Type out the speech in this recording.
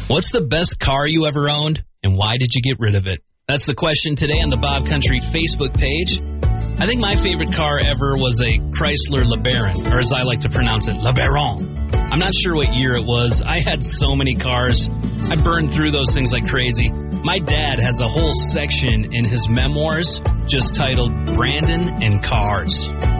What's the best car you ever owned, and why did you get rid of it? That's the question today on the Bob Country Facebook page. I think my favorite car ever was a Chrysler LeBaron, or as I like to pronounce it, LeBaron. I'm not sure what year it was. I had so many cars. I burned through those things like crazy. My dad has a whole section in his memoirs just titled Brandon and Cars.